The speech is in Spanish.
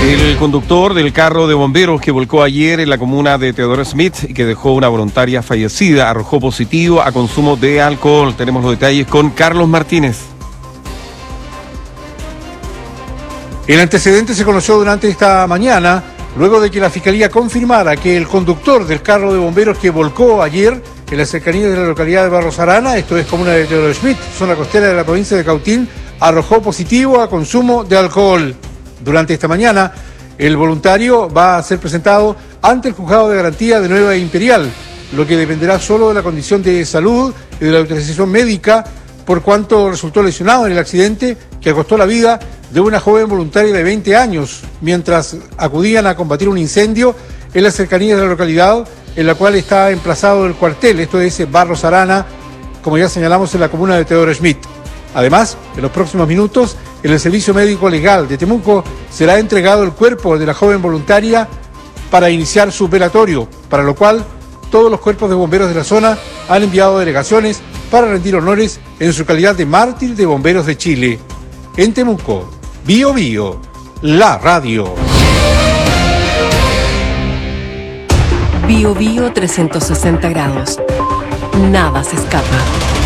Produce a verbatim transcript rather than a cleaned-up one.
El conductor del carro de bomberos que volcó ayer en la comuna de Theodore Smith y que dejó una voluntaria fallecida arrojó positivo a consumo de alcohol. Tenemos los detalles con Carlos Martínez. El antecedente se conoció durante esta mañana, luego de que la Fiscalía confirmara que el conductor del carro de bomberos que volcó ayer en las cercanías de la localidad de Barros Arana, esto es comuna de Theodore Smith, zona costera de la provincia de Cautín, arrojó positivo a consumo de alcohol. Durante esta mañana, el voluntario va a ser presentado ante el Juzgado de Garantía de Nueva Imperial, lo que dependerá solo de la condición de salud y de la autorización médica, por cuanto resultó lesionado en el accidente que costó la vida de una joven voluntaria de veinte años, mientras acudían a combatir un incendio en las cercanías de la localidad, en la cual está emplazado el cuartel, esto es Barros Arana, como ya señalamos, en la comuna de Theodore Smith. Además, en los próximos minutos, en el Servicio Médico Legal de Temuco será entregado el cuerpo de la joven voluntaria para iniciar su velatorio, para lo cual todos los cuerpos de bomberos de la zona han enviado delegaciones para rendir honores en su calidad de mártir de bomberos de Chile. En Temuco, Bio Bio, la radio. Bio Bio trescientos sesenta grados. Nada se escapa.